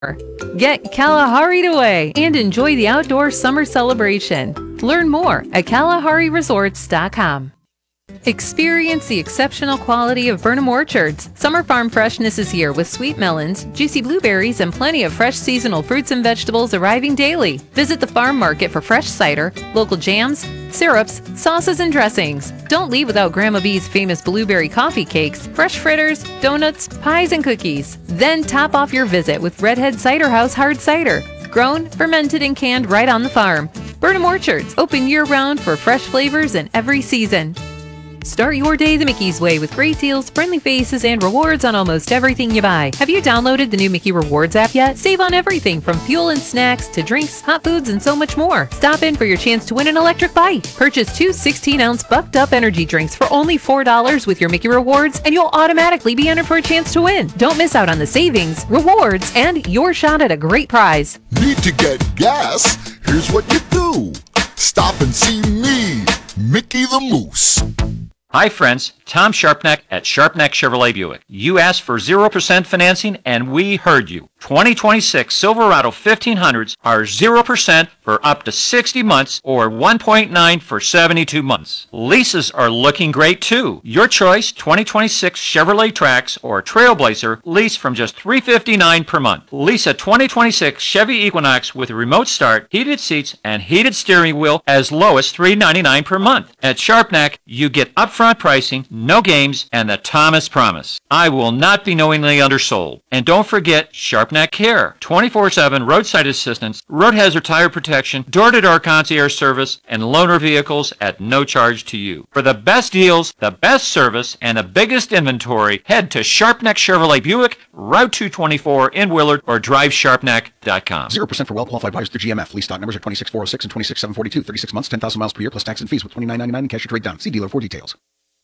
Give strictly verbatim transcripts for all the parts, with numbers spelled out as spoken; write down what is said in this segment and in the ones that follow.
Get Kalahari away and enjoy the outdoor summer celebration. Learn more at kalahari resorts dot com. Experience the exceptional quality of Burnham Orchards. Summer farm freshness is here with sweet melons, juicy blueberries, and plenty of fresh seasonal fruits and vegetables arriving daily. Visit the farm market for fresh cider, local jams, syrups, sauces, and dressings. Don't leave without Grandma B's famous blueberry coffee cakes, fresh fritters, donuts, pies, and cookies. Then top off your visit with Redhead Cider House hard cider. Grown, fermented, and canned right on the farm. Burnham Orchards, open year-round for fresh flavors in every season. Start your day the Mickey's way with great deals, friendly faces, and rewards on almost everything you buy. Have you downloaded the new Mickey Rewards app yet? Save on everything from fuel and snacks to drinks, hot foods, and so much more. Stop in for your chance to win an electric bike. Purchase two sixteen-ounce Bucked Up energy drinks for only four dollars with your Mickey Rewards, and you'll automatically be entered for a chance to win. Don't miss out on the savings, rewards, and your shot at a great prize. Need to get gas? Here's what you do. Stop and see me, Mickey the Moose. Hi friends, Tom Sharpneck at Sharpneck Chevrolet Buick. You asked for zero percent financing and we heard you. twenty twenty-six Silverado fifteen hundreds are zero percent for up to sixty months or one point nine for seventy-two months. Leases are looking great too. Your choice, twenty twenty-six Chevrolet Trax or Trailblazer, lease from just three hundred fifty-nine dollars per month. Lease a twenty twenty-six Chevy Equinox with a remote start, heated seats, and heated steering wheel as low as three hundred ninety-nine dollars per month. At Sharpneck, you get upfront pricing, no games, and the Thomas promise. I will not be knowingly undersold. And don't forget Sharpneck Care, twenty-four seven roadside assistance, road hazard tire protection, door-to-door concierge service, and loaner vehicles at no charge to you. For the best deals, the best service, and the biggest inventory, head to Sharpneck Chevrolet Buick, Route two twenty-four in Willard, or drive sharpneck dot com. zero percent for well-qualified buyers through G M F. Lease stock numbers are twenty-six four oh six and twenty-six seven forty-two. thirty-six months, ten thousand miles per year, plus tax and fees with twenty-nine ninety-nine and cash or trade down. See dealer for details.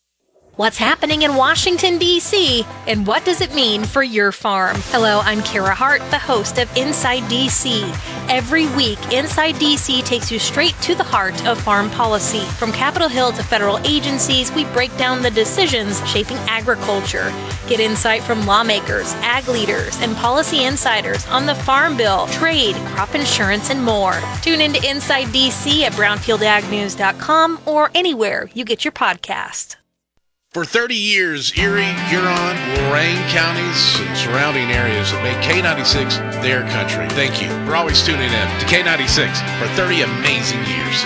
What's happening in Washington, D C, and what does it mean for your farm? Hello, I'm Kara Hart, the host of Inside D C. Every week, Inside D C takes you straight to the heart of farm policy. From Capitol Hill to federal agencies, we break down the decisions shaping agriculture. Get insight from lawmakers, ag leaders, and policy insiders on the Farm Bill, trade, crop insurance, and more. Tune into Inside D C at brownfield ag news dot com or anywhere you get your podcast. For thirty years, Erie, Huron, Lorain counties, and surrounding areas have made K ninety-six their country. Thank you for always tuning in to K ninety-six for thirty amazing years.